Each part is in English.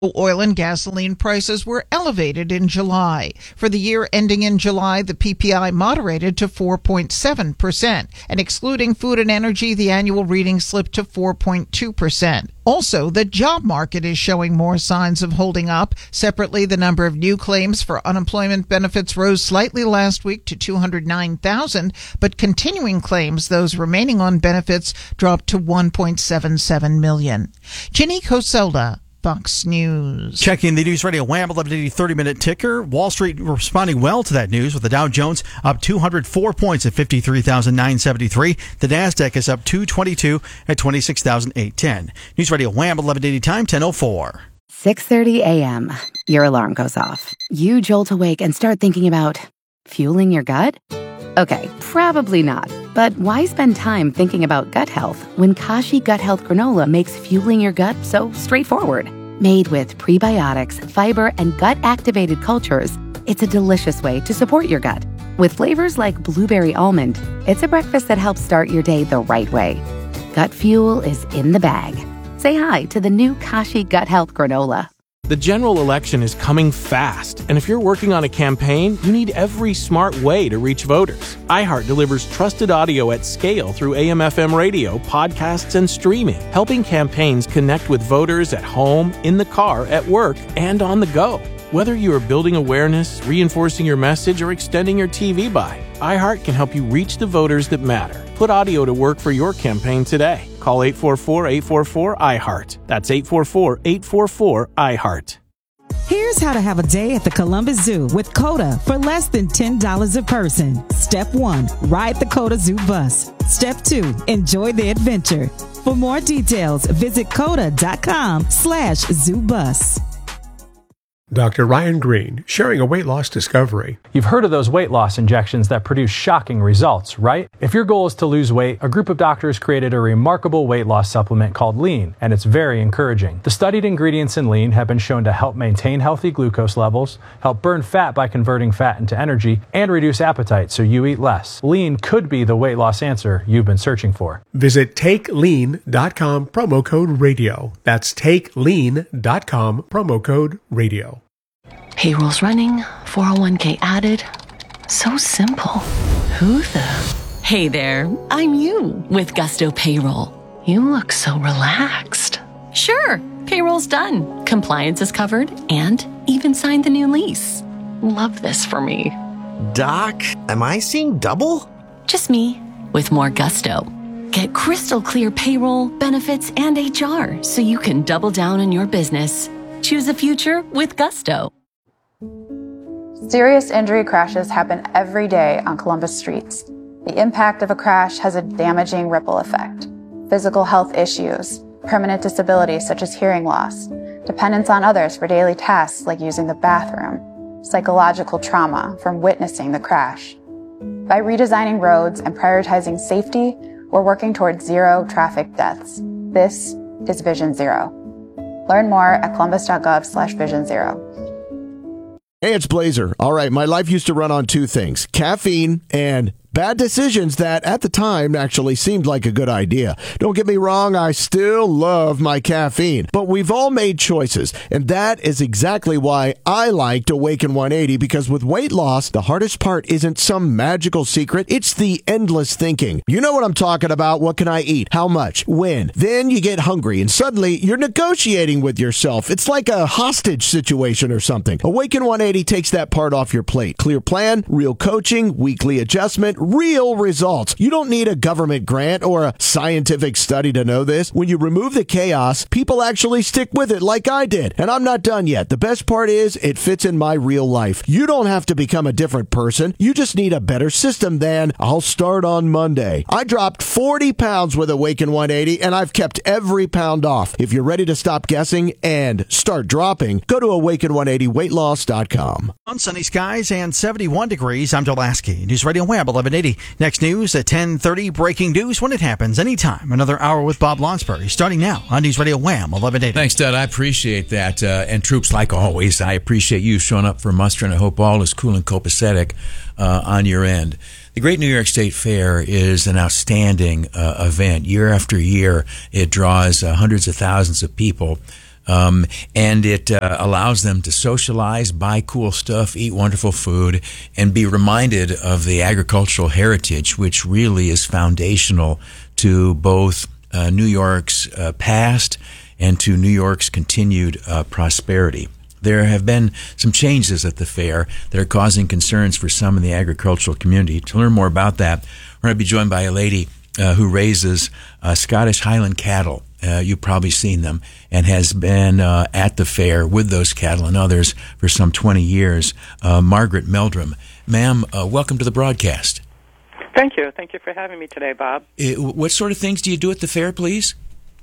Oil and gasoline prices were elevated in July. For the year ending in July, the PPI moderated to 4.7%, and excluding food and energy, the annual reading slipped to 4.2%. Also, the job market is showing more signs of holding up. Separately, the number of new claims for unemployment benefits rose slightly last week to 209,000, but continuing claims, those remaining on benefits, dropped to 1.77 million. Ginny Coselda, Fox News. Checking the News Radio Wham 1180 30-minute ticker. Wall Street responding well to that news, with the Dow Jones up 204 points at 53,973. The NASDAQ is up 222 at 26,810. News Radio Wham 1180 time 10:04. 6:30 a.m. Your alarm goes off. You jolt awake and start thinking about fueling your gut? Okay, probably not. But why spend time thinking about gut health when Kashi Gut Health Granola makes fueling your gut so straightforward? Made with prebiotics, fiber, and gut-activated cultures, it's a delicious way to support your gut. With flavors like blueberry almond, it's a breakfast that helps start your day the right way. Gut fuel is in the bag. Say hi to the new Kashi Gut Health Granola. The general election is coming fast, and if you're working on a campaign, you need every smart way to reach voters. iHeart delivers trusted audio at scale through AM/FM radio, podcasts, and streaming, helping campaigns connect with voters at home, in the car, at work, and on the go. Whether you are building awareness, reinforcing your message, or extending your TV buy, iHeart can help you reach the voters that matter. Put audio to work for your campaign today. Call 844-844-iHeart. That's 844-844-iHeart. Here's how to have a day at the Columbus Zoo with COTA for less than $10 a person. Step 1, ride the COTA Zoo bus. Step 2, enjoy the adventure. For more details, visit COTA.com/zoobus. Dr. Ryan Green, sharing a weight loss discovery. You've heard of those weight loss injections that produce shocking results, right? If your goal is to lose weight, a group of doctors created a remarkable weight loss supplement called Lean, and it's very encouraging. The studied ingredients in Lean have been shown to help maintain healthy glucose levels, help burn fat by converting fat into energy, and reduce appetite so you eat less. Lean could be the weight loss answer you've been searching for. Visit TakeLean.com, promo code radio. That's TakeLean.com, promo code radio. Payroll's running, 401k added. So simple. Who the? Hey there, I'm you with Gusto Payroll. You look so relaxed. Sure, payroll's done. Compliance is covered and even signed the new lease. Love this for me. Doc, am I seeing double? Just me with more Gusto. Get crystal clear payroll, benefits, and HR so you can double down on your business. Choose a future with Gusto. Serious injury crashes happen every day on Columbus streets. The impact of a crash has a damaging ripple effect. Physical health issues, permanent disabilities such as hearing loss, dependence on others for daily tasks like using the bathroom, psychological trauma from witnessing the crash. By redesigning roads and prioritizing safety, we're working towards zero traffic deaths. This is Vision Zero. Learn more at columbus.gov/Vision Zero. Hey, it's Blazer. All right, my life used to run on two things, caffeine and bad decisions that at the time actually seemed like a good idea. Don't get me wrong, I still love my caffeine, but we've all made choices, and that is exactly why I liked Awaken 180, because with weight loss, the hardest part isn't some magical secret, it's the endless thinking. You know what I'm talking about. What can I eat? How much? When? Then you get hungry, and suddenly you're negotiating with yourself. It's like a hostage situation or something. Awaken 180 takes that part off your plate. Clear plan, real coaching, weekly adjustment, real results. You don't need a government grant or a scientific study to know this. When you remove the chaos, people actually stick with it like I did. And I'm not done yet. The best part is it fits in my real life. You don't have to become a different person. You just need a better system than I'll start on Monday. I dropped 40 pounds with Awaken 180 and I've kept every pound off. If you're ready to stop guessing and start dropping, go to awaken180weightloss.com. On sunny skies and 71 degrees, I'm Joe Lasky. News Radio Wham 1180. Next news at 10:30. Breaking news when it happens anytime. Another hour with Bob Lonsberry starting now on News Radio Wham 1180. Thanks, Dad. I appreciate that. And troops, like always, I appreciate you showing up for muster, and I hope all is cool and copacetic on your end. The Great New York State Fair is an outstanding event. Year after year, it draws hundreds of thousands of people And it allows them to socialize, buy cool stuff, eat wonderful food, and be reminded of the agricultural heritage, which really is foundational to both New York's past and to New York's continued prosperity. There have been some changes at the fair that are causing concerns for some in the agricultural community. To learn more about that, we're going to be joined by a lady who raises Scottish Highland cattle. You've probably seen them, and has been at the fair with those cattle and others for some 20 years. Margaret Meldrum. Ma'am, welcome to the broadcast. Thank you. Thank you for having me today, Bob. What sort of things do you do at the fair, please?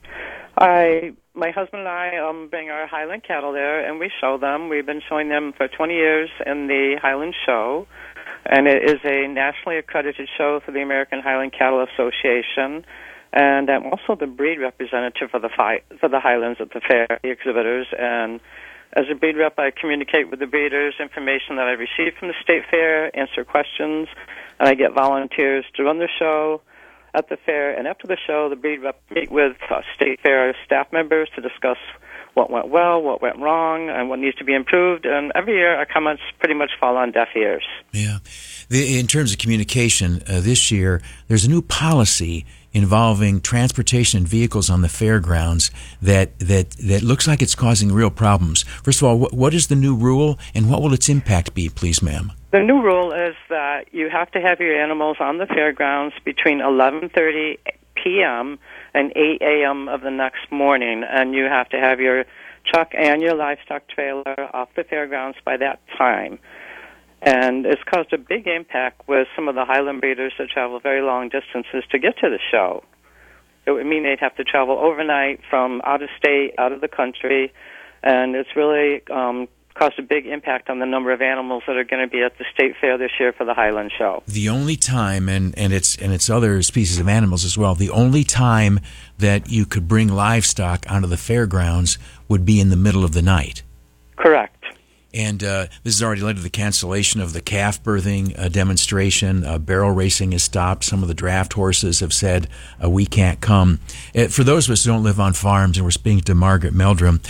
My husband and I bring our Highland cattle there, and we show them. We've been showing them for 20 years in the Highland Show, and it is a nationally accredited show for the American Highland Cattle Association. And I'm also the breed representative for the Highlands at the fair, the exhibitors. And as a breed rep, I communicate with the breeders information that I receive from the state fair, answer questions, and I get volunteers to run the show at the fair. And after the show, the breed rep meet with state fair staff members to discuss what went well, what went wrong, and what needs to be improved. And every year, our comments pretty much fall on deaf ears. Yeah. In terms of communication, this year, there's a new policy involving transportation and vehicles on the fairgrounds that looks like it's causing real problems. First of all, what is the new rule, and what will its impact be, please, ma'am? The new rule is that you have to have your animals on the fairgrounds between 11:30 p.m. and 8 a.m. of the next morning, and you have to have your truck and your livestock trailer off the fairgrounds by that time. And it's caused a big impact with some of the Highland breeders that travel very long distances to get to the show. It would mean they'd have to travel overnight from out of state, out of the country, and it's really caused a big impact on the number of animals that are going to be at the state fair this year for the Highland Show. The only time, and it's other species of animals as well, the only time that you could bring livestock onto the fairgrounds would be in the middle of the night. Correct. And this has already led to the cancellation of the calf birthing demonstration. Barrel racing has stopped. Some of the draft horses have said, we can't come. For those of us who don't live on farms, and we're speaking to Margaret Meldrum,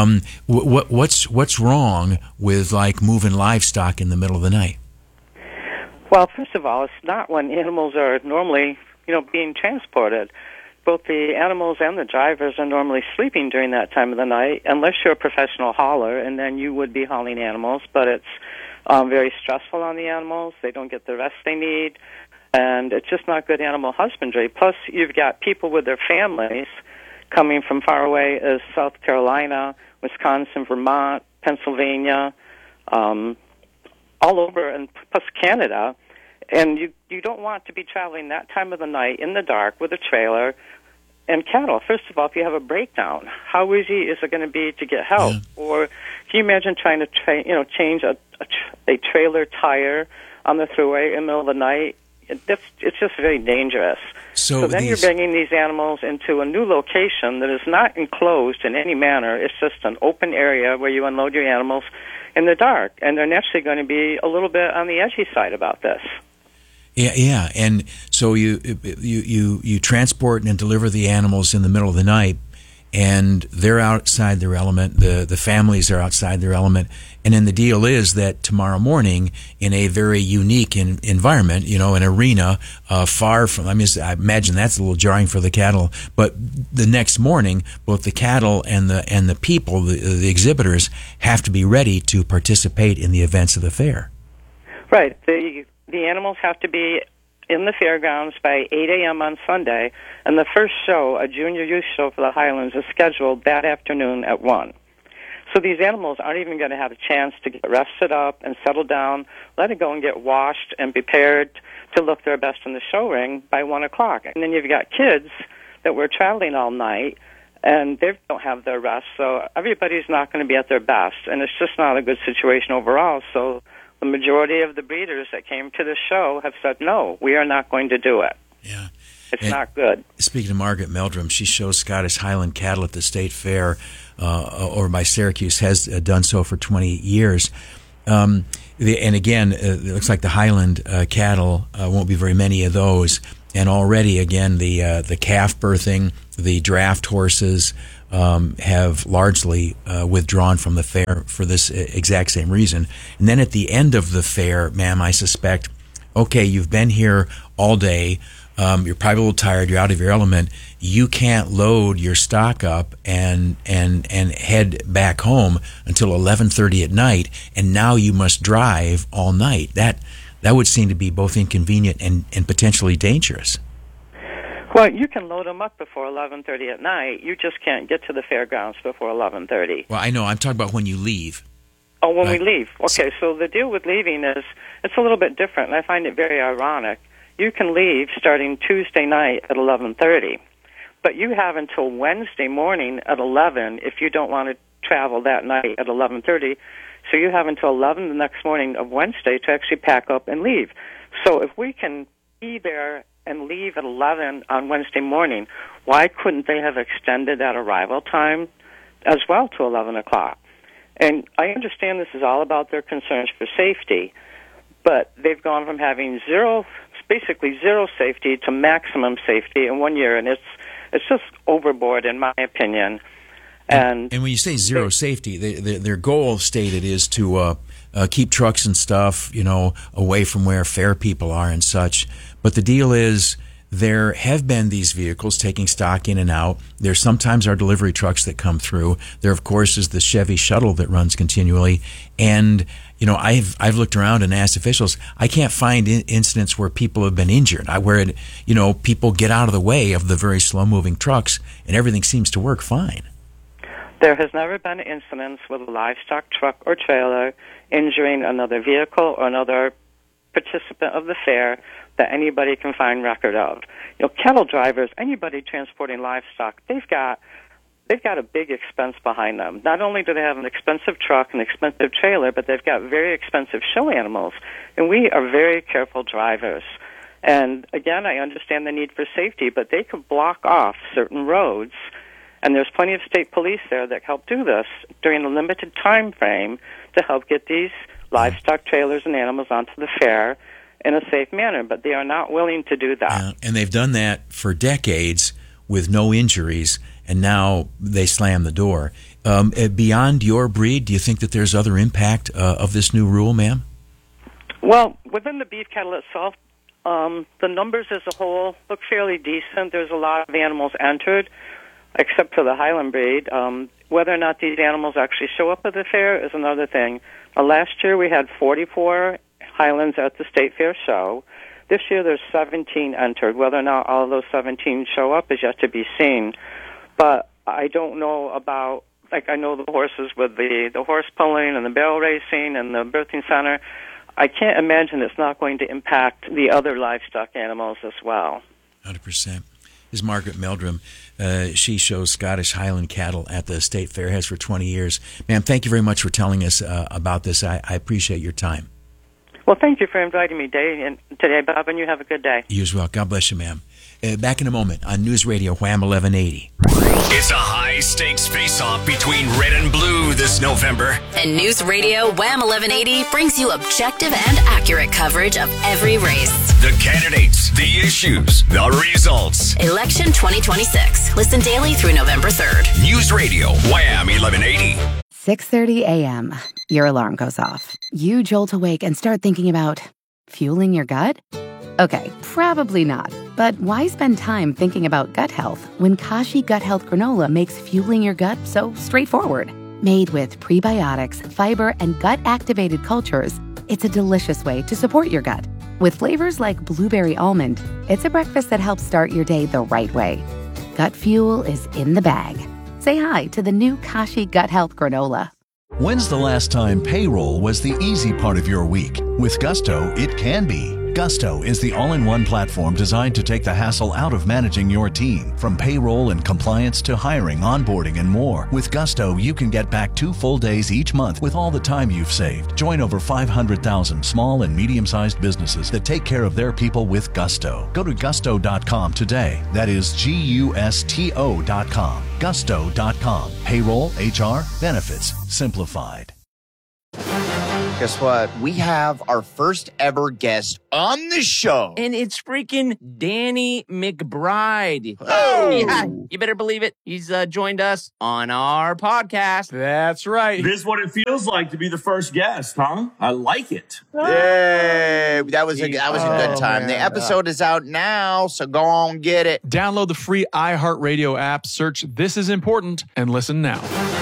what's wrong with, like, moving livestock in the middle of the night? Well, first of all, it's not when animals are normally, being transported. Both the animals and the drivers are normally sleeping during that time of the night, unless you're a professional hauler, and then you would be hauling animals. But it's very stressful on the animals. They don't get the rest they need, and it's just not good animal husbandry. Plus, you've got people with their families coming from far away as South Carolina, Wisconsin, Vermont, Pennsylvania, all over, and plus Canada. And you don't want to be traveling that time of the night in the dark with a trailer and cattle. First of all, if you have a breakdown, how easy is it going to be to get help? Yeah. Or can you imagine trying to change a trailer tire on the thruway in the middle of the night? It's just very dangerous. So then you're bringing these animals into a new location that is not enclosed in any manner. It's just an open area where you unload your animals in the dark, and they're naturally going to be a little bit on the edgy side about this. Yeah, and so you transport and deliver the animals in the middle of the night, and they're outside their element. The families are outside their element, and then the deal is that tomorrow morning, in a very unique environment, an arena far from. I imagine that's a little jarring for the cattle. But the next morning, both the cattle and the people, the exhibitors, have to be ready to participate in the events of the fair. Right. The animals have to be in the fairgrounds by 8 a.m. on Sunday, and the first show, a junior youth show for the Highlands, is scheduled that afternoon at 1. So these animals aren't even going to have a chance to get rested up and settle down, let it go and get washed and prepared to look their best in the show ring by 1 o'clock. And then you've got kids that were traveling all night, and they don't have their rest, so everybody's not going to be at their best, and it's just not a good situation overall. So the majority of the breeders that came to the show have said, no, we are not going to do it. Yeah. It's not good. Speaking of Margaret Meldrum, she shows Scottish Highland cattle at the State Fair over by Syracuse, has done so for 20 years. And again, it looks like the Highland cattle won't be very many of those. And already, again, the calf birthing, the draft horses, have largely withdrawn from the fair for this exact same reason. And then at the end of the fair, ma'am, I suspect, okay, you've been here all day. You're probably a little tired. You're out of your element. You can't load your stock up and head back home until 11:30 at night. And now you must drive all night. That would seem to be both inconvenient and potentially dangerous. Well, you can load them up before 11:30 at night. You just can't get to the fairgrounds before 11:30. Well, I know. I'm talking about when you leave. Oh, when we leave. Okay, so the deal with leaving is it's a little bit different, and I find it very ironic. You can leave starting Tuesday night at 11:30, but you have until Wednesday morning at 11 if you don't want to travel that night at 11:30. So you have until 11 the next morning of Wednesday to actually pack up and leave. So if we can be there and leave at 11 on Wednesday morning, why couldn't they have extended that arrival time as well to 11 o'clock? And I understand this is all about their concerns for safety, but they've gone from having basically zero safety to maximum safety in 1 year, and it's just overboard in my opinion. And when you say zero safety, their goal stated is to keep trucks and stuff, away from where fair people are and such. But the deal is, there have been these vehicles taking stock in and out. There sometimes are delivery trucks that come through. There, of course, is the Chevy shuttle that runs continually. And, I've looked around and asked officials, I can't find incidents where people have been injured, where, people get out of the way of the very slow-moving trucks and everything seems to work fine. There has never been incidents with a livestock truck or trailer injuring another vehicle or another participant of the fair that anybody can find record of. Cattle drivers, anybody transporting livestock, they've got a big expense behind them. Not only do they have an expensive truck, an expensive trailer, but they've got very expensive show animals. And we are very careful drivers. And again, I understand the need for safety, but they could block off certain roads, and there's plenty of state police there that help do this during a limited time frame to help get these livestock trailers and animals onto the fair in a safe manner, but they are not willing to do that. And they've done that for decades with no injuries, and now they slam the door. Beyond your breed, do you think that there's other impact of this new rule, ma'am? Well, within the beef cattle itself, the numbers as a whole look fairly decent. There's a lot of animals entered, except for the Highland breed. Whether or not these animals actually show up at the fair is another thing. Last year we had 44 Highlands at the State Fair show. This year there's 17 entered. Whether or not all of those 17 show up is yet to be seen. But I don't know about, I know the horses with the horse pulling and the barrel racing and the birthing center. I can't imagine it's not going to impact the other livestock animals as well. 100%. This is Margaret Meldrum. She shows Scottish Highland cattle at the State Fair, has for 20 years. Ma'am, thank you very much for telling us about this. I appreciate your time. Well, thank you for inviting me today, Bob, and you have a good day. You as well. God bless you, ma'am. Back in a moment on News Radio Wham 1180. It's a high-stakes face-off between red and blue this November. And News Radio Wham 1180 brings you objective and accurate coverage of every race. The candidates, the issues, the results. Election 2026. Listen daily through November 3rd. News Radio Wham 1180. 6:30 a.m. Your alarm goes off. You jolt awake and start thinking about fueling your gut? Okay, probably not. But why spend time thinking about gut health when Kashi Gut Health Granola makes fueling your gut so straightforward? Made with prebiotics, fiber, and gut-activated cultures, it's a delicious way to support your gut. With flavors like blueberry almond, it's a breakfast that helps start your day the right way. Gut fuel is in the bag. Say hi to the new Kashi Gut Health Granola. When's the last time payroll was the easy part of your week? With Gusto, it can be. Gusto is the all-in-one platform designed to take the hassle out of managing your team. From payroll and compliance to hiring, onboarding, and more. With Gusto, you can get back 2 full days each month with all the time you've saved. Join over 500,000 small and medium-sized businesses that take care of their people with Gusto. Go to gusto.com today. That is Gusto.com. Gusto.com. Payroll, HR, benefits, simplified. Guess what? We have our first ever guest on the show. And it's freaking Danny McBride. Oh! Yeah, you better believe it. He's joined us on our podcast. That's right. This is what it feels like to be the first guest, huh? I like it. Yay! That was a good time. Man. The episode is out now, so go on, get it. Download the free iHeartRadio app, search This Is Important, and listen now.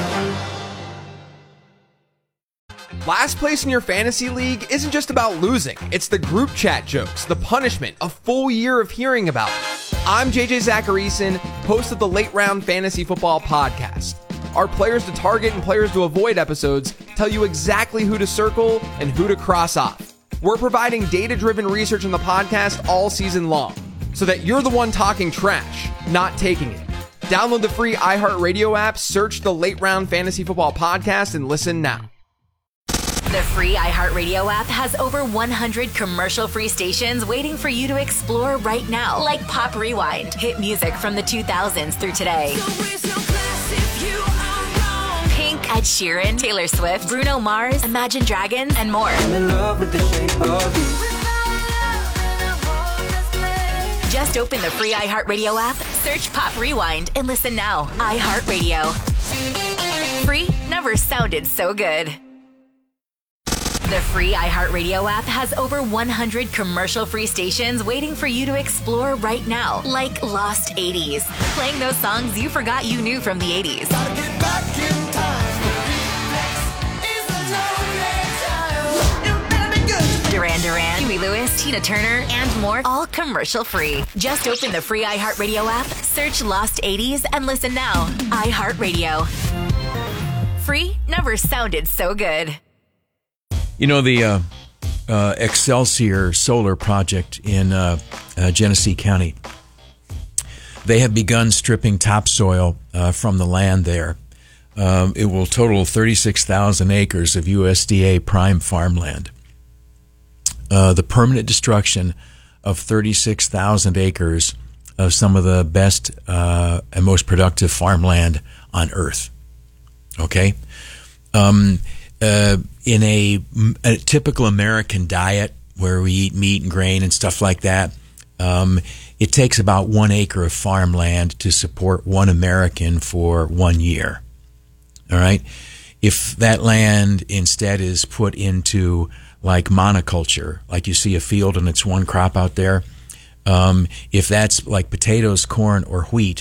Last place in your fantasy league isn't just about losing. It's the group chat jokes, the punishment, a full year of hearing about it. I'm JJ Zacharyson, host of the Late Round Fantasy Football Podcast. Our Players to Target and Players to Avoid episodes tell you exactly who to circle and who to cross off. We're providing data-driven research in the podcast all season long, so that you're the one talking trash, not taking it. Download the free iHeartRadio app, search the Late Round Fantasy Football Podcast, and listen now. The free iHeartRadio app has over 100 commercial-free stations waiting for you to explore right now, like Pop Rewind, hit music from the 2000s through today. Pink, Ed Sheeran, Taylor Swift, Bruno Mars, Imagine Dragons, and more. I'm in love with the shape of you. Just open the free iHeartRadio app, search Pop Rewind, and listen now. iHeartRadio. Free never sounded so good. The free iHeartRadio app has over 100 commercial-free stations waiting for you to explore right now, like Lost 80s, playing those songs you forgot you knew from the 80s. Duran Duran, Huey Lewis, Tina Turner, and more, all commercial-free. Just open the free iHeartRadio app, search Lost 80s, and listen now. iHeartRadio. Free never sounded so good. You know, the Excelsior Solar Project in Genesee County, they have begun stripping topsoil from the land there. It will total 36,000 acres of USDA prime farmland. The permanent destruction of 36,000 acres of some of the best and most productive farmland on Earth. Okay? In a typical American diet where we eat meat and grain and stuff like that, it takes about 1 acre of farmland to support one American for 1 year. All right? If that land instead is put into like monoculture, like you see a field and it's one crop out there, if that's like potatoes, corn, or wheat,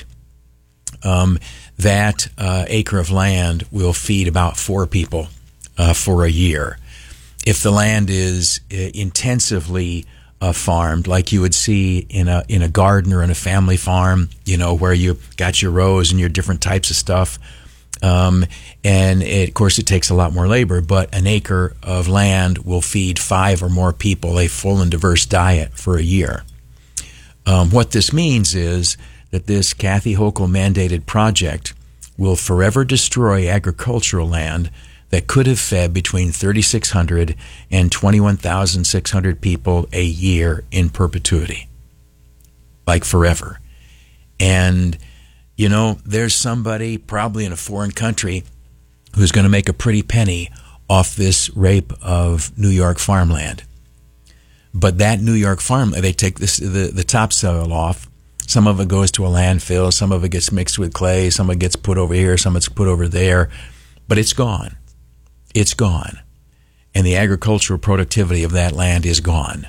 that acre of land will feed about 4 people for a year. If the land is intensively farmed, like you would see in a garden or in a family farm, you know, where you got your rows and your different types of stuff, and of course it takes a lot more labor, but an acre of land will feed 5 or more people a full and diverse diet for a year. What this means is that this Kathy Hochul mandated project will forever destroy agricultural land that could have fed between 3,600 and 21,600 people a year in perpetuity. Like forever. And, you know, there's somebody probably in a foreign country who's going to make a pretty penny off this rape of New York farmland. But that New York farmland, they take the topsoil off. Some of it goes to a landfill. Some of it gets mixed with clay. Some of it gets put over here. Some of it's put over there. But it's gone. It's gone. And the agricultural productivity of that land is gone.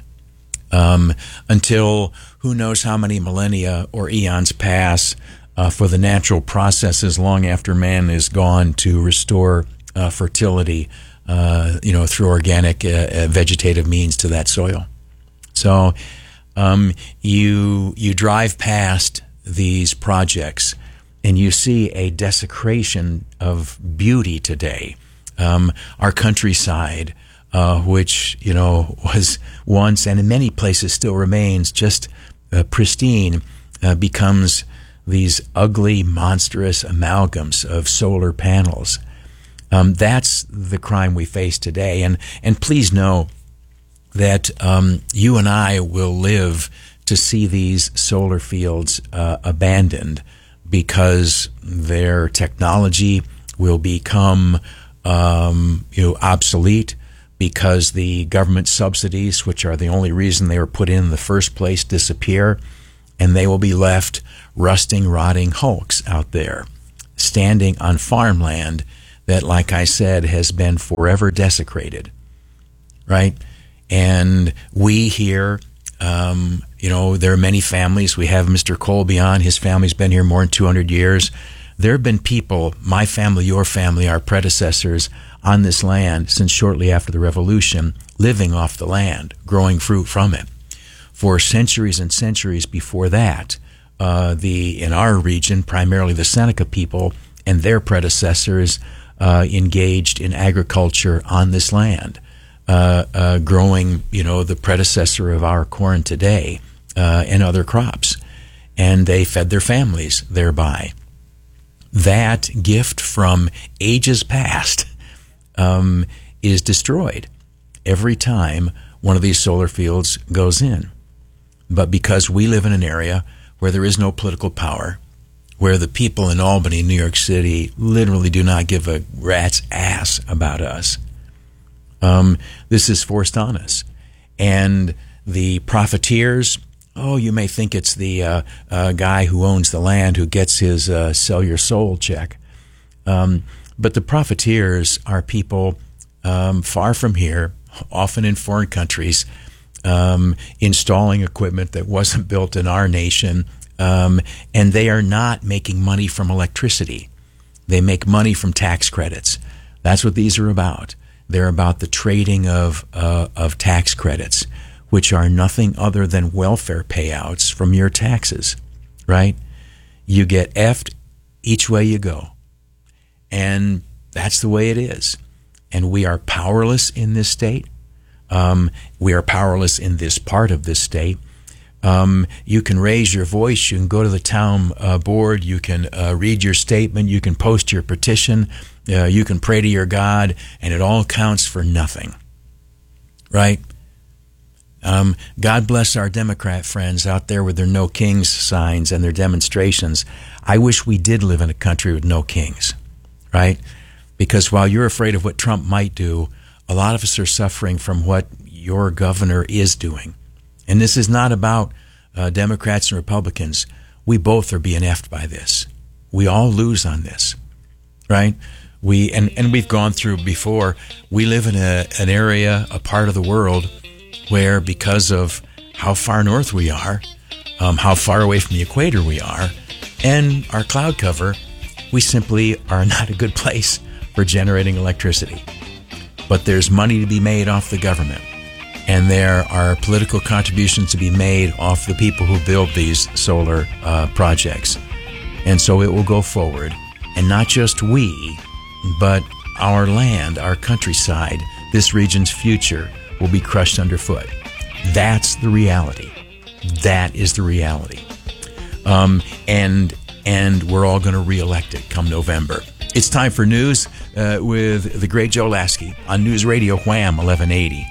Until who knows how many millennia or eons pass for the natural processes long after man is gone to restore fertility, through organic vegetative means to that soil. So you drive past these projects and you see a desecration of beauty today. Our countryside, which, was once and in many places still remains just pristine, becomes these ugly, monstrous amalgams of solar panels. That's the crime we face today. And please know that you and I will live to see these solar fields abandoned because their technology will become obsolete, because the government subsidies, which are the only reason they were put in the first place, disappear, and they will be left rusting, rotting hulks out there, standing on farmland that, like I said, has been forever desecrated, right? And we here, there are many families. We have Mr. Colby on. His family's been here more than 200 years. There have been people, my family, your family, our predecessors, on this land since shortly after the Revolution, living off the land, growing fruit from it. For centuries and centuries before that, in our region, primarily the Seneca people and their predecessors engaged in agriculture on this land, growing, the predecessor of our corn today and other crops. And they fed their families thereby. That gift from ages past is destroyed every time one of these solar fields goes in. But because we live in an area where there is no political power, where the people in Albany, New York City, literally do not give a rat's ass about us, this is forced on us. And the profiteers, you may think it's the guy who owns the land who gets his sell your soul check. But the profiteers are people far from here, often in foreign countries, installing equipment that wasn't built in our nation, and they are not making money from electricity. They make money from tax credits. That's what these are about. They're about the trading of tax credits, which are nothing other than welfare payouts from your taxes, right? You get effed each way you go. And that's the way it is. And we are powerless in this state. We are powerless in this part of this state. You can raise your voice. You can go to the town board. You can read your statement. You can post your petition. You can pray to your God, and it all counts for nothing, right? God bless our Democrat friends out there with their No Kings signs and their demonstrations. I wish we did live in a country with no kings, right? Because while you're afraid of what Trump might do, a lot of us are suffering from what your governor is doing. And this is not about Democrats and Republicans. We both are being effed by this. We all lose on this, right? And we've gone through before. We live in an area, a part of the world where, because of how far north we are, how far away from the equator we are, and our cloud cover, we simply are not a good place for generating electricity. But there's money to be made off the government, and there are political contributions to be made off the people who build these solar projects. And so it will go forward, and not just we, but our land, our countryside, this region's future will be crushed underfoot. That's the reality. That is the reality. And we're all going to re-elect it come November. It's time for news with the great Joe Lasky on News Radio Wham 1180.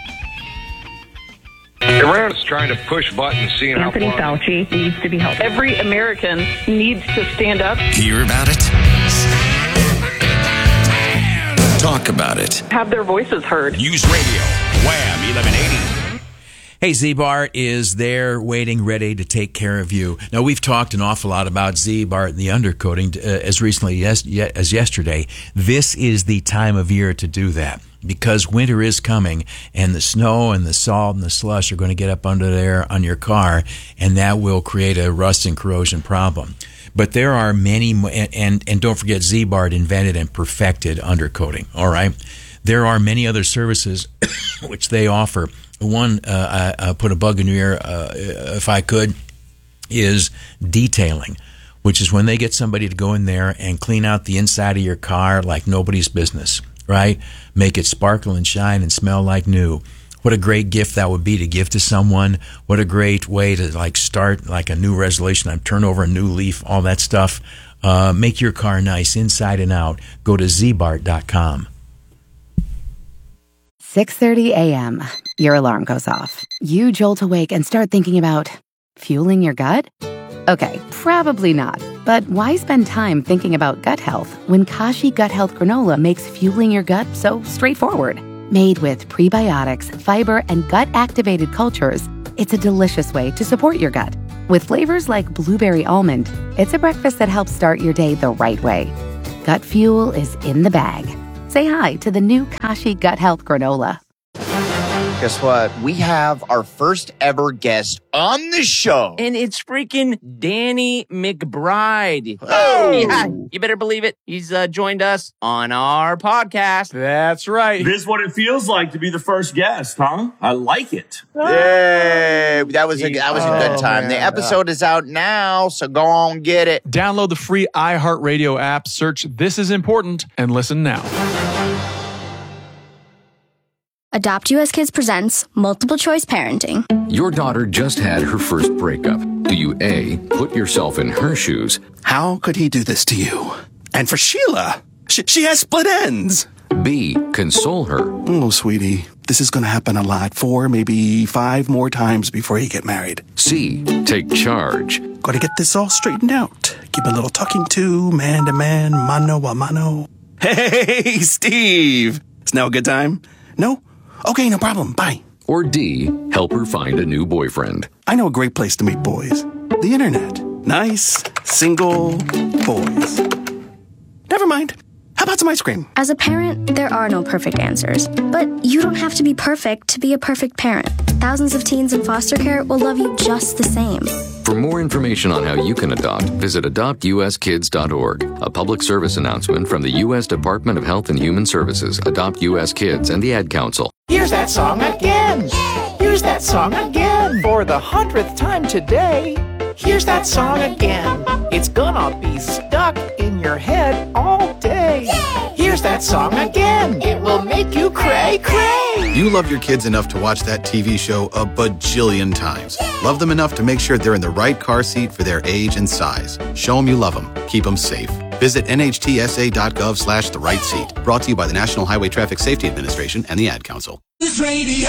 Iran's trying to push buttons, seeing Anthony how far... Fauci needs to be helped. Every American needs to stand up. Hear about it? Talk about it. Have their voices heard. News Radio Wham 1180. Hey, Z-Bar is there waiting, ready to take care of you. Now, we've talked an awful lot about Z-Bar and the undercoating as recently as yesterday. This is the time of year to do that, because winter is coming, and the snow and the salt and the slush are going to get up under there on your car, and that will create a rust and corrosion problem. But there are many, and don't forget, Z-Bar invented and perfected undercoating, all right? There are many other services which they offer. One, I put a bug in your ear, if I could, is detailing, which is when they get somebody to go in there and clean out the inside of your car like nobody's business, right? Make it sparkle and shine and smell like new. What a great gift that would be to give to someone. What a great way to start a new resolution, turn over a new leaf, all that stuff. Make your car nice inside and out. Go to zbart.com. 6:30 a.m. Your alarm goes off. You jolt awake and start thinking about fueling your gut? Okay, probably not. But why spend time thinking about gut health when Kashi Gut Health Granola makes fueling your gut so straightforward? Made with prebiotics, fiber, and gut-activated cultures, it's a delicious way to support your gut. With flavors like blueberry almond, it's a breakfast that helps start your day the right way. Gut Fuel is in the bag. Say hi to the new Kashi Gut Health Granola. Guess what? We have our first ever guest on the show. And it's freaking Danny McBride. Oh! Yeah, you better believe it. He's joined us on our podcast. That's right. This is what it feels like to be the first guest, huh? I like it. Yay! That was a good time. The episode is out now, so go on, get it. Download the free iHeartRadio app, search This Is Important, and listen now. Adopt US Kids presents Multiple Choice Parenting. Your daughter just had her first breakup. Do you A, put yourself in her shoes? How could he do this to you? And for Sheila, she has split ends. B, console her. Oh, sweetie, this is going to happen a lot. 4, maybe 5 more times before you get married. C, take charge. Got to get this all straightened out. Give a little talking to, man, mano a mano. Hey, Steve. Is now a good time? No? Okay, no problem. Bye. Or D, help her find a new boyfriend. I know a great place to meet boys. The internet. Nice, single boys. Never mind. How about some ice cream? As a parent, there are no perfect answers. But you don't have to be perfect to be a perfect parent. Thousands of teens in foster care will love you just the same. For more information on how you can adopt, visit adoptuskids.org. A public service announcement from the U.S. Department of Health and Human Services, Adopt U.S. Kids, and the Ad Council. Here's that song again. Here's that song again. For the 100th time today. Here's that song again. It's gonna be stuck in your head all day. Here's that song again. It will make you cray, cray. You love your kids enough to watch that TV show a bajillion times. Love them enough to make sure they're in the right car seat for their age and size. Show them you love them. Keep them safe. Visit nhtsa.gov/the right seat. Brought to you by the National Highway Traffic Safety Administration and the Ad Council. This radio.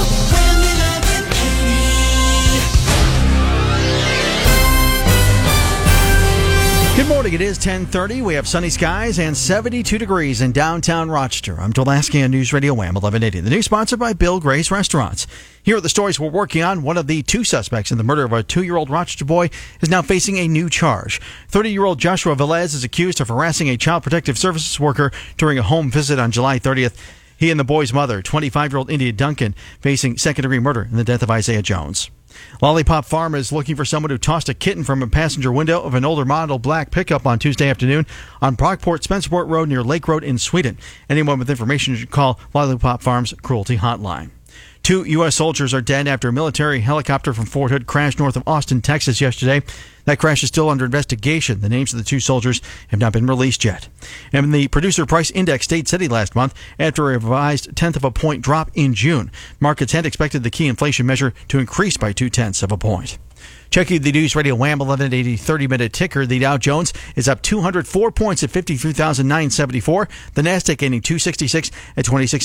Good morning. It is 10:30. We have sunny skies and 72 degrees in downtown Rochester. I'm Dulaski on News Radio Wham 1180. The news sponsored by Bill Gray's Restaurants. Here are the stories we're working on. One of the 2 suspects in the murder of a 2-year-old Rochester boy is now facing a new charge. 30-year-old Joshua Velez is accused of harassing a child protective services worker during a home visit on July 30th. He and the boy's mother, 25-year-old India Duncan, facing second-degree murder in the death of Isaiah Jones. Lollipop Farm is looking for someone who tossed a kitten from a passenger window of an older model black pickup on Tuesday afternoon on Brockport Spencerport Road near Lake Road in Sweden. Anyone with information should call Lollipop Farm's Cruelty Hotline. 2 U.S. soldiers are dead after a military helicopter from Fort Hood crashed north of Austin, Texas yesterday. That crash is still under investigation. The names of the 2 soldiers have not been released yet. And the Producer Price Index stayed steady last month after a revised 1/10 of a point drop in June. Markets had expected the key inflation measure to increase by 0.2 of a point. Checking the News Radio Wham 1180 30-minute ticker, the Dow Jones is up 204 points at 53,974. The Nasdaq gaining 266 at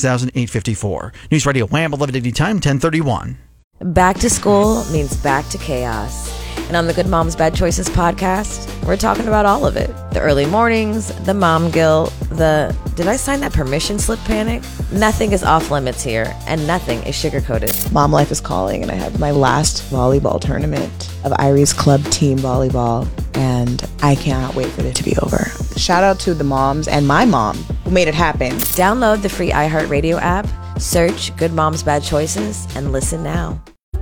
26,854. News Radio Wham 1180 time 10:31. Back to school means back to chaos. And on the Good Moms Bad Choices podcast, we're talking about all of it. The early mornings, the mom guilt, the did I sign that permission slip panic? Nothing is off limits here, and nothing is sugar-coated. Mom life is calling, and I have my last volleyball tournament of Irie's Club Team Volleyball, and I cannot wait for it to be over. Shout out to the moms and my mom who made it happen. Download the free iHeartRadio app, search Good Moms Bad Choices, and listen now.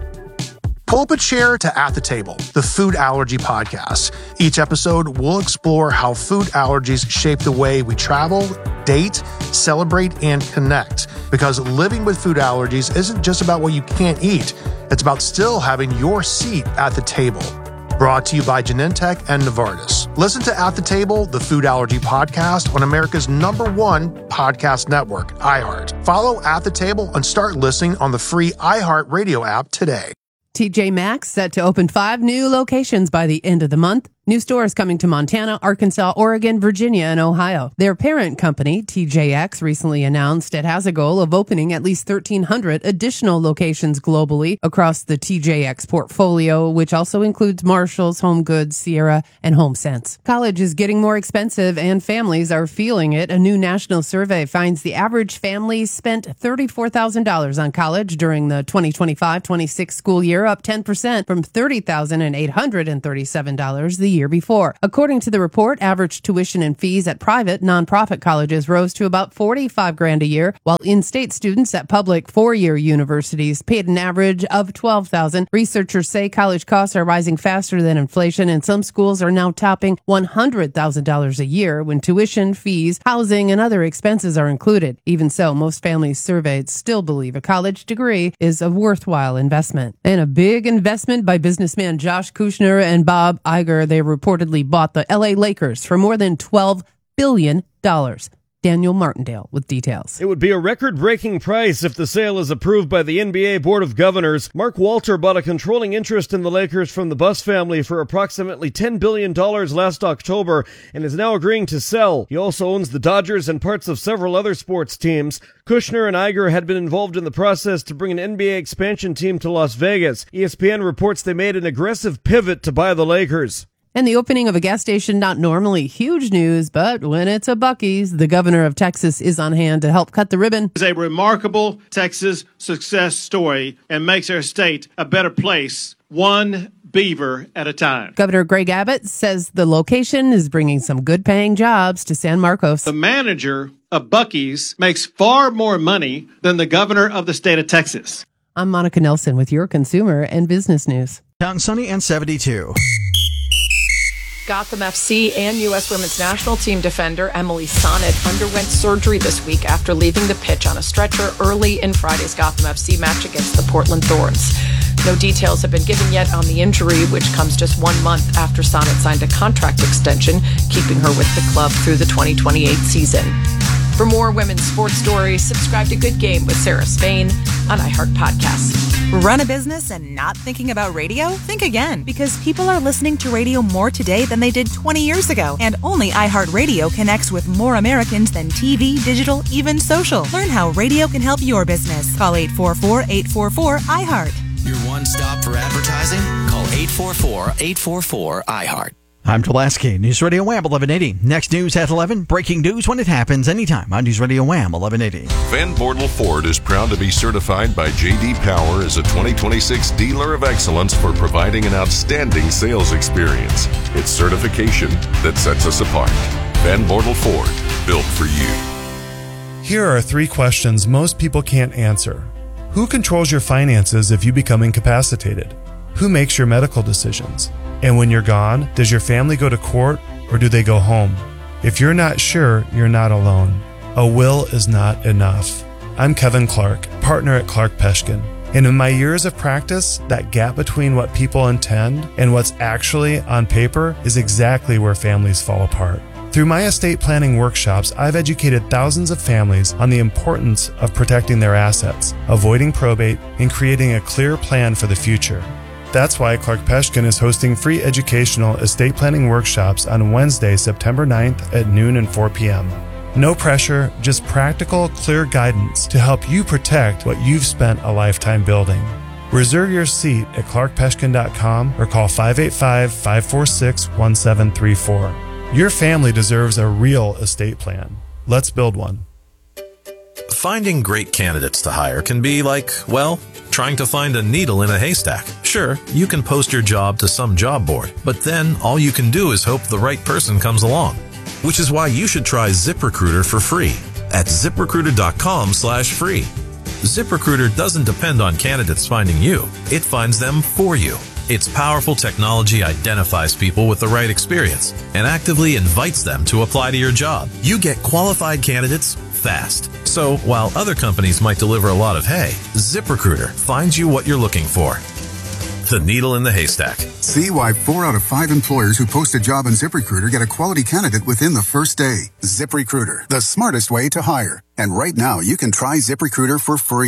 Pull up a chair to At the Table, the food allergy podcast. Each episode, we'll explore how food allergies shape the way we travel, date, celebrate, and connect. Because living with food allergies isn't just about what you can't eat. It's about still having your seat at the table. Brought to you by Genentech and Novartis. Listen to At the Table, the food allergy podcast on America's #1 podcast network, iHeart. Follow At the Table and start listening on the free iHeart Radio app today. TJ Maxx set to open 5 new locations by the end of the month. New stores coming to Montana, Arkansas, Oregon, Virginia, and Ohio. Their parent company, TJX, recently announced it has a goal of opening at least 1,300 additional locations globally across the TJX portfolio, which also includes Marshalls, Home Goods, Sierra, and HomeSense. College is getting more expensive, and families are feeling it. A new national survey finds the average family spent $34,000 on college during the 2025-26 school year, up 10% from $30,837 the year before. According to the report, average tuition and fees at private nonprofit colleges rose to about $45,000 a year, while in-state students at public four-year universities paid an average of $12,000. Researchers say college costs are rising faster than inflation, and some schools are now topping $100,000 a year when tuition, fees, housing, and other expenses are included. Even so, most families surveyed still believe a college degree is a worthwhile investment. And a big investment by businessman Josh Kushner and Bob Iger. They reportedly bought the LA Lakers for more than $12 billion. Daniel Martindale with details. It would be a record-breaking price if the sale is approved by the NBA Board of Governors. Mark Walter bought a controlling interest in the Lakers from the Buss family for approximately $10 billion last October and is now agreeing to sell. He also owns the Dodgers and parts of several other sports teams. Kushner and Iger had been involved in the process to bring an NBA expansion team to Las Vegas. ESPN reports they made an aggressive pivot to buy the Lakers. And the opening of a gas station, not normally huge news, but when it's a Buc-ee's, the governor of Texas is on hand to help cut the ribbon. It's a remarkable Texas success story and makes our state a better place, one beaver at a time. Governor Greg Abbott says the location is bringing some good-paying jobs to San Marcos. The manager of Buc-ee's makes far more money than the governor of the state of Texas. I'm Monica Nelson with your consumer and business news. Down sunny and 72. Gotham FC and U.S. Women's National Team defender Emily Sonnet underwent surgery this week after leaving the pitch on a stretcher early in Friday's Gotham FC match against the Portland Thorns. No details have been given yet on the injury, which comes just 1 month after Sonnet signed a contract extension, keeping her with the club through the 2028 season. For more women's sports stories, subscribe to Good Game with Sarah Spain on iHeart Podcasts. Run a business and not thinking about radio? Think again, because people are listening to radio more today than they did 20 years ago. And only iHeartRadio connects with more Americans than TV, digital, even social. Learn how radio can help your business. Call 844-844-iHeart. Your one stop for advertising? Call 844-844-iHeart. I'm Pulaski, News Radio Wham 1180. Next news at 11. Breaking news when it happens anytime on News Radio Wham 1180. Van Bortle Ford is proud to be certified by J.D. Power as a 2026 Dealer of Excellence for providing an outstanding sales experience. It's certification that sets us apart. Van Bortle Ford, built for you. Here are 3 questions most people can't answer. Who controls your finances if you become incapacitated? Who makes your medical decisions? And when you're gone, does your family go to court or do they go home? If you're not sure, you're not alone. A will is not enough. I'm Kevin Clark, partner at Clark Peshkin. And in my years of practice, that gap between what people intend and what's actually on paper is exactly where families fall apart. Through my estate planning workshops, I've educated thousands of families on the importance of protecting their assets, avoiding probate, and creating a clear plan for the future. That's why Clark Peshkin is hosting free educational estate planning workshops on Wednesday, September 9th at noon and 4 p.m. No pressure, just practical, clear guidance to help you protect what you've spent a lifetime building. Reserve your seat at clarkpeshkin.com or call 585-546-1734. Your family deserves a real estate plan. Let's build one. Finding great candidates to hire can be like, well, trying to find a needle in a haystack. Sure, you can post your job to some job board, but then all you can do is hope the right person comes along. Which is why you should try ZipRecruiter for free at ZipRecruiter.com/free. ZipRecruiter doesn't depend on candidates finding you. It finds them for you. Its powerful technology identifies people with the right experience and actively invites them to apply to your job. You get qualified candidates fast. So while other companies might deliver a lot of hay, ZipRecruiter finds you what you're looking for. The needle in the haystack. See why 4 out of 5 employers who post a job on ZipRecruiter get a quality candidate within the first day. ZipRecruiter, the smartest way to hire. And right now, you can try ZipRecruiter for free.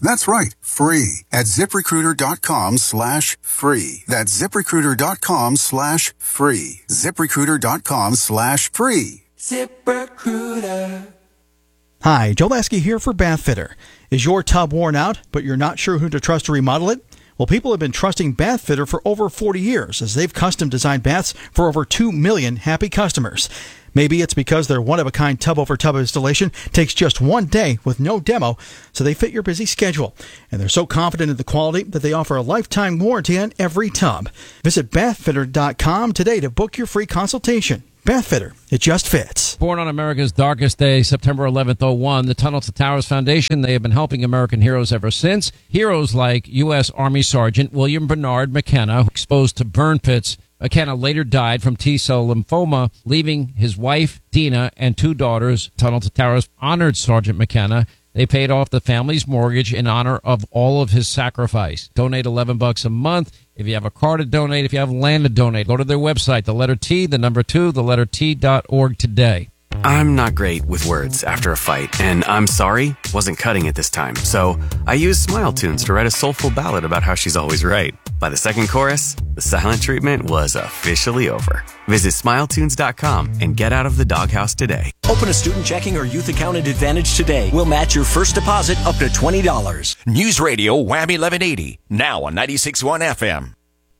That's right, free at ZipRecruiter.com/free. That's ZipRecruiter.com/free. ZipRecruiter.com/free. ZipRecruiter. Hi, Joe Lasky here for Bathfitter. Is your tub worn out, but you're not sure who to trust to remodel it? Well, people have been trusting Bathfitter for over 40 years as they've custom-designed baths for over 2 million happy customers. Maybe it's because their one-of-a-kind tub-over-tub installation takes just 1 day with no demo, so they fit your busy schedule. And they're so confident in the quality that they offer a lifetime warranty on every tub. Visit bathfitter.com today to book your free consultation. Bathfitter, it just fits. Born on America's darkest day, September 11th, 2001, the Tunnel to Towers Foundation, they have been helping American heroes ever since. Heroes like U.S. Army Sergeant William Bernard McKenna, exposed to burn pits. McKenna later died from T-cell lymphoma, leaving his wife, Dina, and 2 daughters. Tunnel to Towers honored Sergeant McKenna. They paid off the family's mortgage in honor of all of his sacrifice. Donate $11 a month. If you have a car to donate, if you have land to donate, go to their website, the letter T, the number 2, the letter T.org today. I'm not great with words after a fight, and I'm sorry wasn't cutting it this time. So I used Smile Tunes to write a soulful ballad about how she's always right. By the second chorus, the silent treatment was officially over. Visit SmileTunes.com and get out of the doghouse today. Open a student checking or youth account at Advantage today. We'll match your first deposit up to $20. News Radio Wham 1180, now on 96.1 FM.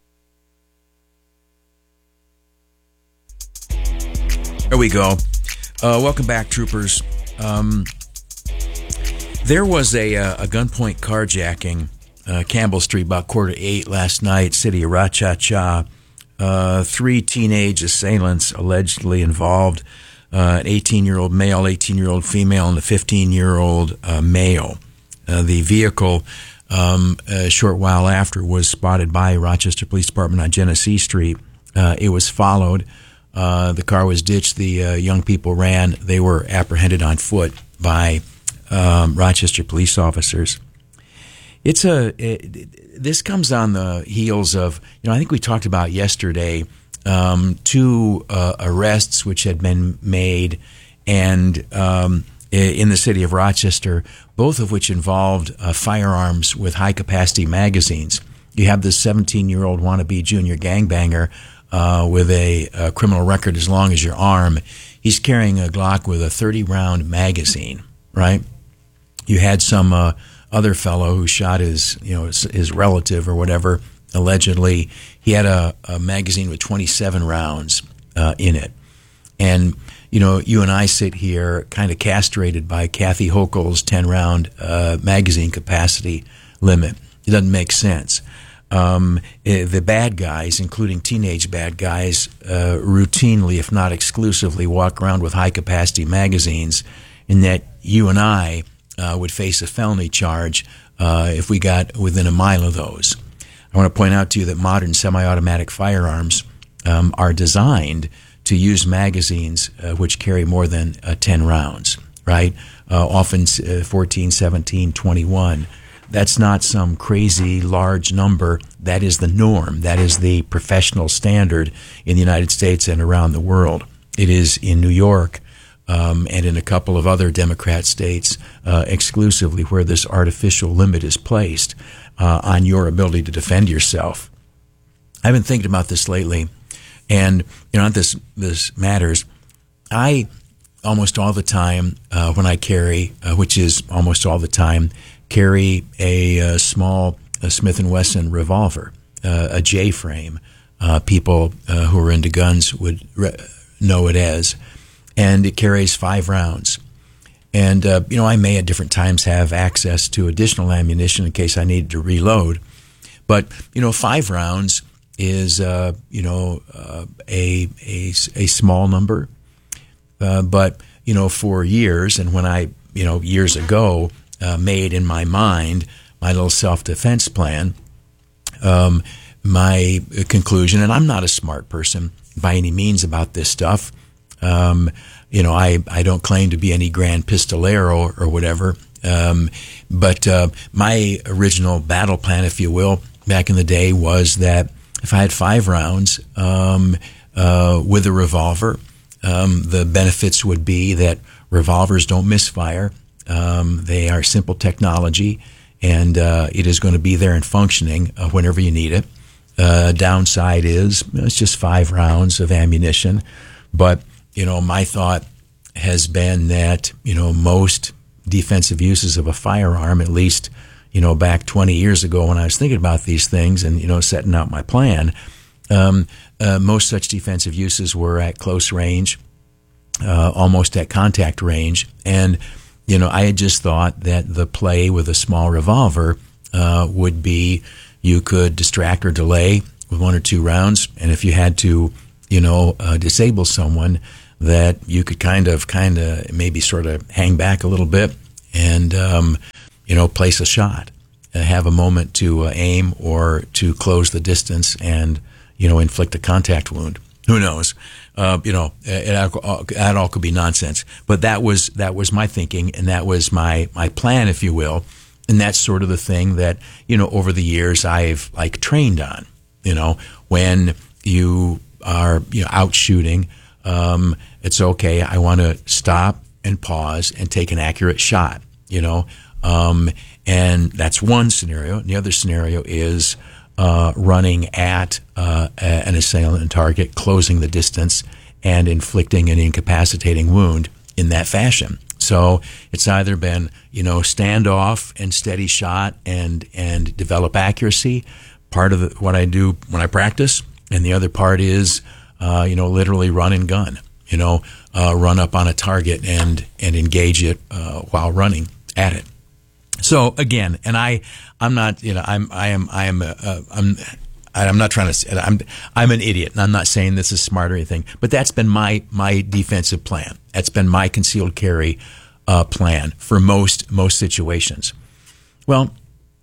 There we go. Welcome back, troopers. There was a gunpoint carjacking, Campbell Street, about 7:45 last night, city of Rachacha. 3 teenage assailants allegedly involved, an 18-year-old male, 18-year-old female, and a 15-year-old male. The vehicle, a short while after, was spotted by Rochester Police Department on Genesee Street. It was followed. The car was ditched. The young people ran. They were apprehended on foot by Rochester police officers. This comes on the heels of, I think we talked about yesterday, 2 arrests which had been made and in the city of Rochester, both of which involved firearms with high-capacity magazines. You have this 17-year-old wannabe junior gangbanger with a criminal record as long as your arm. He's carrying a Glock with a 30-round magazine, right? You had some other fellow who shot his relative or whatever, allegedly. He had a magazine with 27 rounds in it. And, you and I sit here kind of castrated by Kathy Hochul's 10-round magazine capacity limit. It doesn't make sense. The bad guys, including teenage bad guys, routinely, if not exclusively, walk around with high-capacity magazines, and that you and I would face a felony charge if we got within a mile of those. I want to point out to you that modern semi-automatic firearms are designed to use magazines which carry more than 10 rounds, right? Often 14, 17, 21. That's not some crazy large number. That is the norm. That is the professional standard in the United States and around the world. It is in New York and in a couple of other Democrat states exclusively where this artificial limit is placed on your ability to defend yourself. I've been thinking about this lately, and this matters. I almost all the time when I carry, which is almost all the time, carry a small Smith & Wesson revolver, a J-frame. People who are into guns would know it as. And it carries 5 rounds. And, I may at different times have access to additional ammunition in case I needed to reload. But, 5 rounds is, a small number. But, for years, and when I, years ago, made in my mind my little self-defense plan, my conclusion, and I'm not a smart person by any means about this stuff. I don't claim to be any grand pistolero or whatever. But my original battle plan, if you will, back in the day was that if I had 5 rounds with a revolver, the benefits would be that revolvers don't misfire. They are simple technology, and it is going to be there and functioning whenever you need it. Downside is it's just 5 rounds of ammunition, but my thought has been that most defensive uses of a firearm, at least back 20 years ago when I was thinking about these things and setting out my plan, most such defensive uses were at close range, almost at contact range, and I had just thought that the play with a small revolver would be you could distract or delay with 1 or 2 rounds, and if you had to, disable someone, that you could kind of maybe sort of hang back a little bit and, place a shot, have a moment to aim or to close the distance and, inflict a contact wound. Who knows? That all could be nonsense. But that was my thinking, and that was my plan, if you will. And that's sort of the thing that, over the years I've trained on. When you are out shooting, it's okay. I want to stop and pause and take an accurate shot, and that's one scenario. And the other scenario is running at an assailant and target, closing the distance, and inflicting an incapacitating wound in that fashion. So it's either been, standoff and steady shot and develop accuracy, part of what I do when I practice, and the other part is, literally run and gun, run up on a target and engage it while running at it. So again, and I'm not, I'm not trying to say I'm an idiot, and I'm not saying this is smart or anything, but that's been my defensive plan. That's been my concealed carry plan for most situations. Well,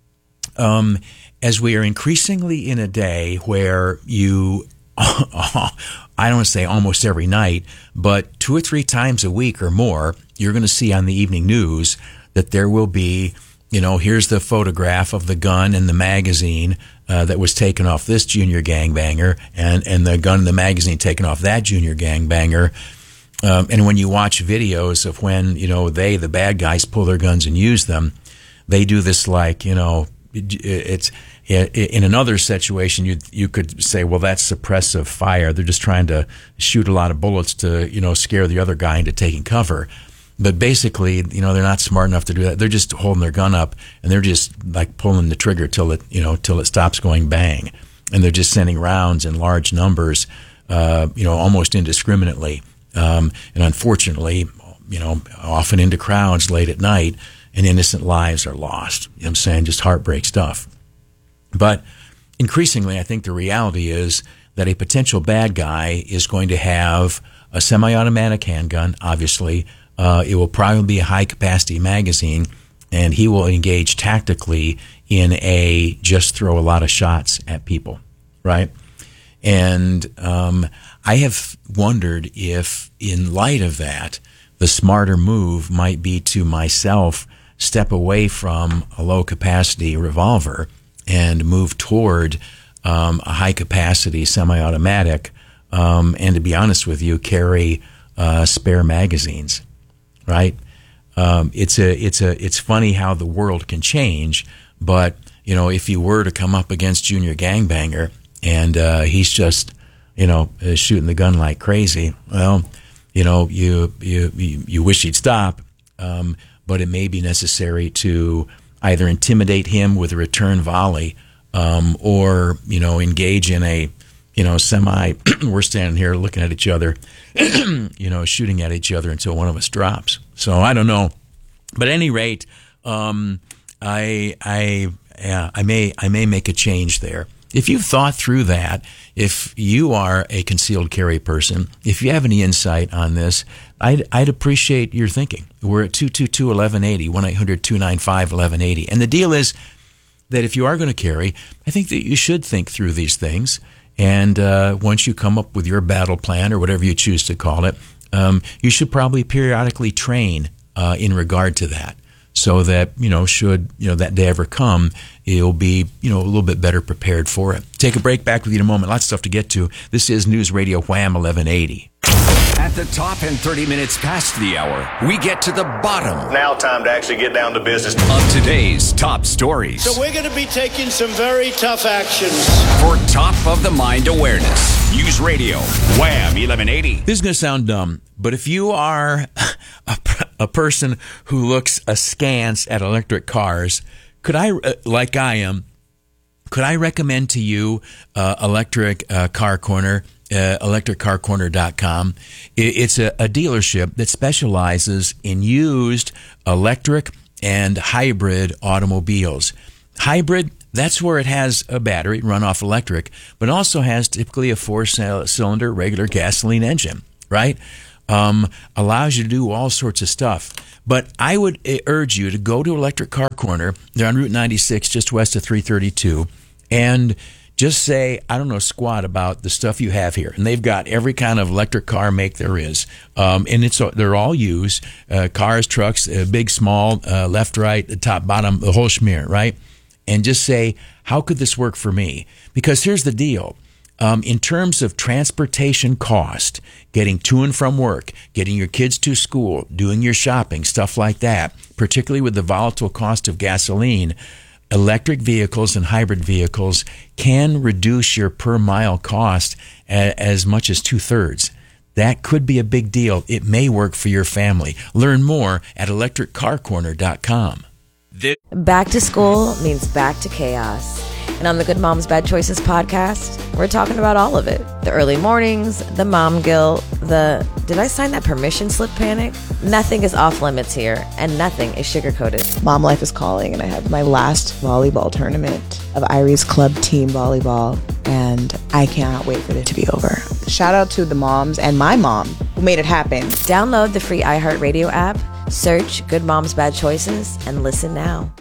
as we are increasingly in a day where you, I don't want to say almost every night, but 2 or 3 times a week or more, you're going to see on the evening news that there will be, here's the photograph of the gun and the magazine that was taken off this junior gangbanger, and the gun and the magazine taken off that junior gangbanger. And when you watch videos of when, the bad guys, pull their guns and use them, they do this it's in another situation, you could say, well, that's suppressive fire. They're just trying to shoot a lot of bullets to, scare the other guy into taking cover. But basically, they're not smart enough to do that. They're just holding their gun up and they're just pulling the trigger till it stops going bang. And they're just sending rounds in large numbers, almost indiscriminately. And unfortunately, often into crowds late at night, and innocent lives are lost. You know what I'm saying? Just heartbreak stuff. But increasingly, I think the reality is that a potential bad guy is going to have a semi-automatic handgun, obviously. It will probably be a high-capacity magazine, and he will engage tactically in a just throw a lot of shots at people, right? And I have wondered if, in light of that, the smarter move might be to myself step away from a low-capacity revolver and move toward a high-capacity semi-automatic, and to be honest with you, carry spare magazines, right? It's funny how the world can change, but if you were to come up against Junior Gangbanger and he's just shooting the gun like crazy, well, you wish he'd stop, but it may be necessary to either intimidate him with a return volley, or engage in a semi. We're standing here looking at each other, shooting at each other until one of us drops. So I don't know, but at any rate, I may make a change there. If you've thought through that, if you are a concealed carry person, if you have any insight on this, I'd appreciate your thinking. We're at 222-1180, 1-800-295-1180. And the deal is that if you are going to carry, I think that you should think through these things. And once you come up with your battle plan or whatever you choose to call it, you should probably periodically train in regard to that. So that, should, that day ever come, you'll be, a little bit better prepared for it. Take a break, back with you in a moment. Lots of stuff to get to. This is News Radio Wham 1180. At the top and 30 minutes past the hour, we get to the bottom. Now time to actually get down to business. Of today's top stories. So we're going to be taking some very tough actions. For top of the mind awareness. News Radio, Wham 1180. This is going to sound dumb, but if you are a person who looks askance at electric cars, could I, like I am, could I recommend to you Electric Car Corner, electriccarcorner.com? It's a dealership that specializes in used electric and hybrid automobiles. Hybrid, that's where it has a battery run off electric, but also has typically a 4-cylinder regular gasoline engine, right? Allows you to do all sorts of stuff. But I would urge you to go to Electric Car Corner. They're on Route 96, just west of 332, and just say, I don't know squat about the stuff you have here. And they've got every kind of electric car make there is. And they're all used, cars, trucks, big, small, left, right, top, bottom, the whole schmear, right? And just say, how could this work for me? Because here's the deal. In terms of transportation cost, getting to and from work, getting your kids to school, doing your shopping, stuff like that, particularly with the volatile cost of gasoline, electric vehicles and hybrid vehicles can reduce your per mile cost as much as 2/3. That could be a big deal. It may work for your family. Learn more at electriccarcorner.com. Back to school means back to chaos. And on the Good Moms Bad Choices podcast, we're talking about all of it. The early mornings, the mom guilt, the did I sign that permission slip panic? Nothing is off limits here, and nothing is sugar-coated. Mom life is calling, and I have my last volleyball tournament of Iris Club Team Volleyball, and I cannot wait for it to be over. Shout out to the moms and my mom who made it happen. Download the free iHeartRadio app, search Good Moms Bad Choices, and listen now.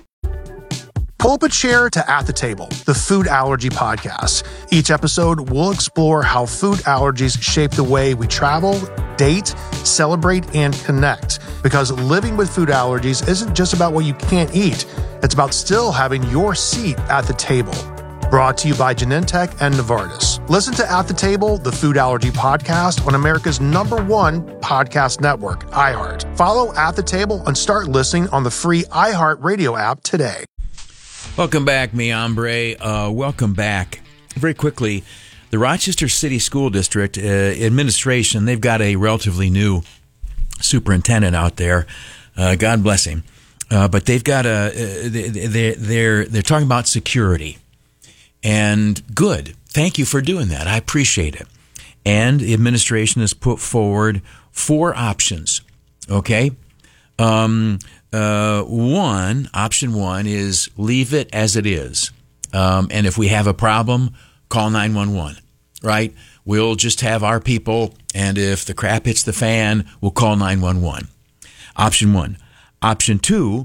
Pull up a chair to At the Table, the food allergy podcast. Each episode, we'll explore how food allergies shape the way we travel, date, celebrate, and connect. Because living with food allergies isn't just about what you can't eat. It's about still having your seat at the table. Brought to you by Genentech and Novartis. Listen to At the Table, the food allergy podcast on America's #1 podcast network, iHeart. Follow At the Table and start listening on the free iHeart Radio app today. Welcome back, mi hombre. Welcome back. Very quickly, the Rochester City School District administration, they've got a relatively new superintendent out there. God bless him. But they've got they're talking about security. And good. Thank you for doing that. I appreciate it. And the administration has put forward 4 options. Okay? Option one is leave it as it is. And if we have a problem, call 911, right? We'll just have our people, and if the crap hits the fan, we'll call 911. Option 1. Option 2,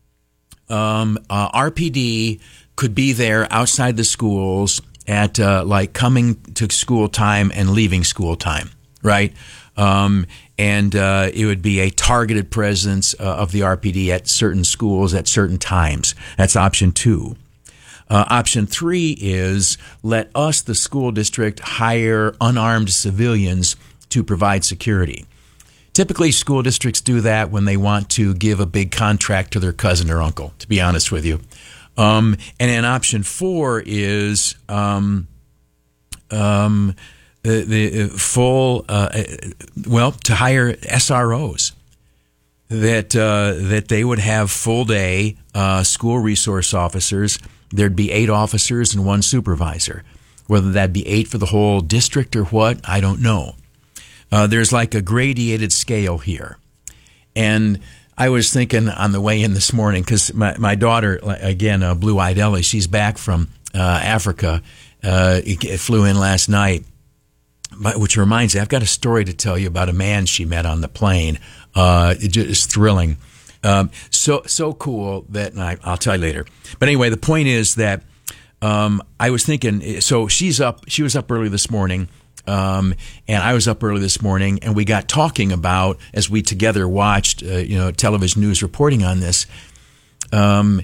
RPD could be there outside the schools at like coming to school time and leaving school time, right? And it would be a targeted presence of the RPD at certain schools at certain times. That's option 2. Option 3 is let us, the school district, hire unarmed civilians to provide security. Typically, school districts do that when they want to give a big contract to their cousin or uncle, to be honest with you. And then option 4 is the full, to hire SROs, that they would have full day school resource officers. There'd be 8 officers and 1 supervisor. Whether that be 8 for the whole district or what, I don't know. There's like a gradated scale here. And I was thinking on the way in this morning, because my daughter, again, Blue-Eyed Ellie, she's back from Africa, flew in last night. Which reminds me, I've got a story to tell you about a man she met on the plane. It just thrilling. So cool that, and I'll tell you later. But anyway, the point is that I was thinking, so she was up early this morning, and I was up early this morning, and we got talking about, as we together watched, television news reporting on this, how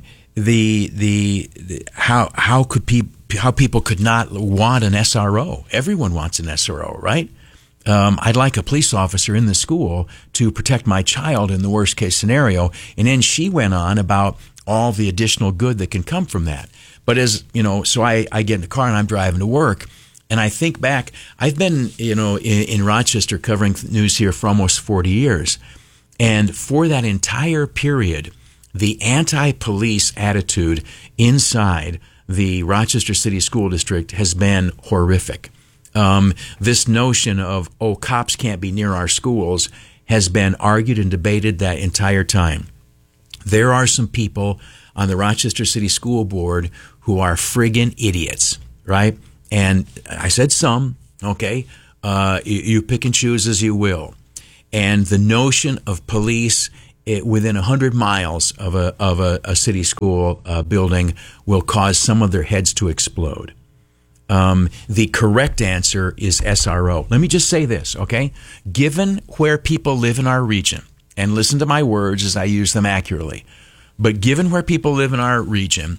people could not want an SRO. Everyone wants an SRO, right? I'd like a police officer in the school to protect my child in the worst case scenario. And then she went on about all the additional good that can come from that. But as you know, so I get in the car and I'm driving to work, and I think back. I've been in Rochester covering news here for almost 40 years, and for that entire period, the anti-police attitude inside the Rochester City School District has been horrific. This notion of, cops can't be near our schools has been argued and debated that entire time. There are some people on the Rochester City School Board who are friggin' idiots, right? And I said some, okay? You pick and choose as you will. And the notion of police within 100 miles of a city school building will cause some of their heads to explode. The correct answer is SRO. Let me just say this, okay? Given where people live in our region, and listen to my words as I use them accurately, but given where people live in our region,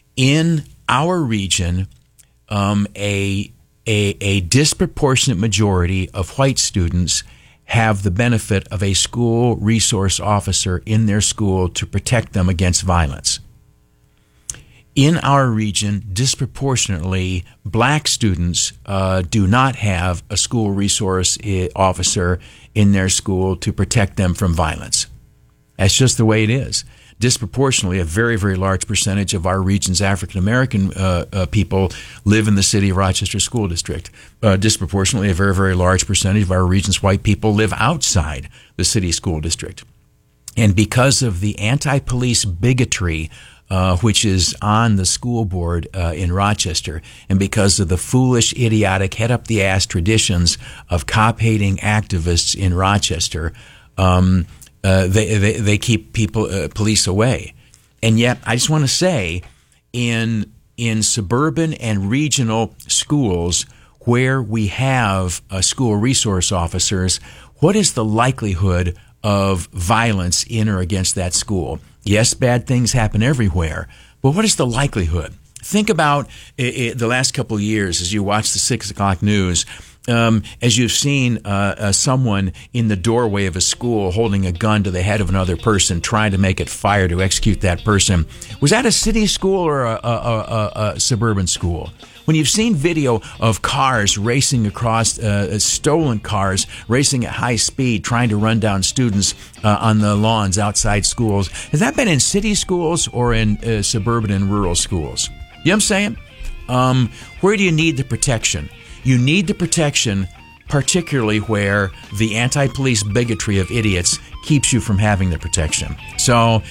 a disproportionate majority of white students have the benefit of a school resource officer in their school to protect them against violence. In our region, disproportionately, black students do not have a school resource officer in their school to protect them from violence. That's just the way it is. Disproportionately, a very, very large percentage of our region's African-American people live in the city of Rochester School District. Disproportionately, a very, very large percentage of our region's white people live outside the city school district. And because of the anti-police bigotry which is on the school board in Rochester, and because of the foolish, idiotic, head-up-the-ass traditions of cop-hating activists in Rochester, they keep police away. And yet, I just want to say, in suburban and regional schools where we have school resource officers, what is the likelihood of violence in or against that school? Yes, bad things happen everywhere, but what is the likelihood? Think about the last couple of years as you watch the 6 o'clock news, as you've seen someone in the doorway of a school holding a gun to the head of another person, trying to make it fire to execute that person. Was that a city school or a suburban school? When you've seen video of cars racing across, stolen cars racing at high speed, trying to run down students on the lawns outside schools, has that been in city schools or in suburban and rural schools? You know what I'm saying? Where do you need the protection? You need the protection particularly where the anti-police bigotry of idiots keeps you from having the protection. So,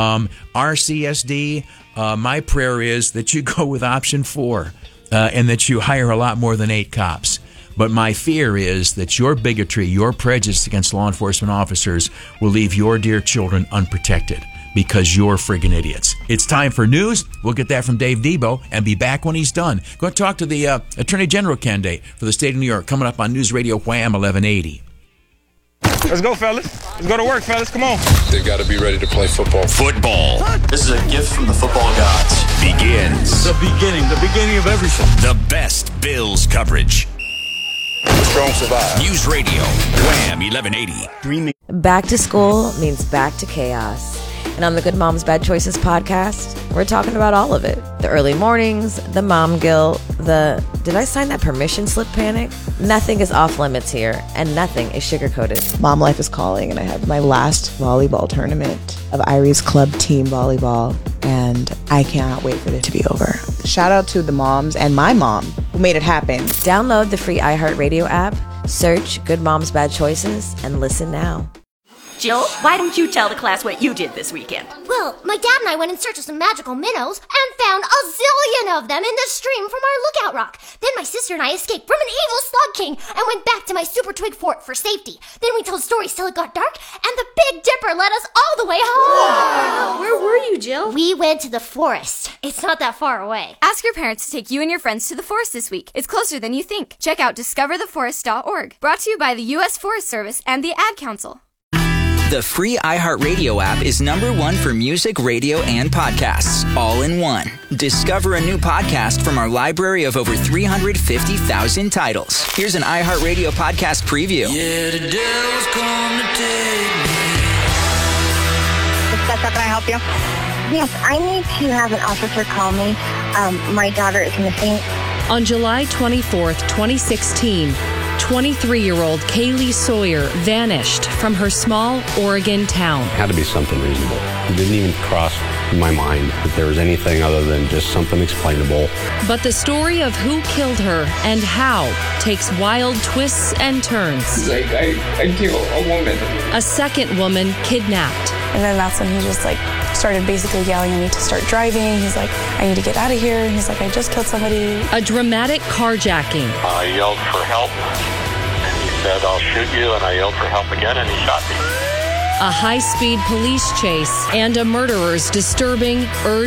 RCSD, my prayer is that you go with option 4. And that you hire a lot more than 8 cops. But my fear is that your bigotry, your prejudice against law enforcement officers will leave your dear children unprotected because you're friggin' idiots. It's time for news. We'll get that from Dave Debo and be back when he's done. Go and talk to the Attorney General candidate for the state of New York coming up on News Radio Wham 1180. Let's go, fellas. Let's go to work, fellas. Come on. They've got to be ready to play football. Football. This is a gift from the football gods. Begins. The beginning of everything. The best Bills coverage. Strong survive. News Radio, Wham 1180. Back to school means back to chaos. And on the Good Moms Bad Choices podcast, we're talking about all of it. The early mornings, the mom guilt, the did I sign that permission slip panic? Nothing is off limits here, and nothing is sugar-coated. Mom life is calling, and I have my last volleyball tournament of Iris Club Team Volleyball, and I cannot wait for it to be over. Shout out to the moms and my mom who made it happen. Download the free iHeartRadio app, search Good Moms Bad Choices, and listen now. Jill, why don't you tell the class what you did this weekend? Well, my dad and I went in search of some magical minnows and found a zillion of them in the stream from our lookout rock. Then my sister and I escaped from an evil slug king and went back to my super twig fort for safety. Then we told stories till it got dark, and the Big Dipper led us all the way home. Wow. Where were you, Jill? We went to the forest. It's not that far away. Ask your parents to take you and your friends to the forest this week. It's closer than you think. Check out discovertheforest.org. Brought to you by the U.S. Forest Service and the Ad Council. The free iHeartRadio app is #1 for music, radio, and podcasts, all in one. Discover a new podcast from our library of over 350,000 titles. Here's an iHeartRadio podcast preview. Yeah, the devil's come to take me. Can I help you? Yes, I need to have an officer call me. My daughter is missing. On July 24th, 2016, 23-year-old Kaylee Sawyer vanished from her small Oregon town. It had to be something reasonable. It didn't even cross my mind that there was anything other than just something explainable. But the story of who killed her and how takes wild twists and turns. He's like, I killed a woman. A second woman kidnapped. And then that's when he just started basically yelling at me to start driving. He's like, I need to get out of here. And he's like, I just killed somebody. A dramatic carjacking. I yelled for help. And he said, I'll shoot you. And I yelled for help again, and he shot me. A high-speed police chase and a murderer's disturbing urge